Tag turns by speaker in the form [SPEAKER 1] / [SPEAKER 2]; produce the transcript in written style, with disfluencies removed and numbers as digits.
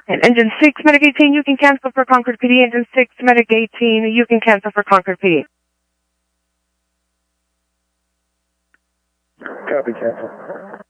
[SPEAKER 1] And engine 6, Medic 18, you can cancel for Concord PD. Engine 6, Medic 18, you can cancel for Concord PD.
[SPEAKER 2] Copy, cancel.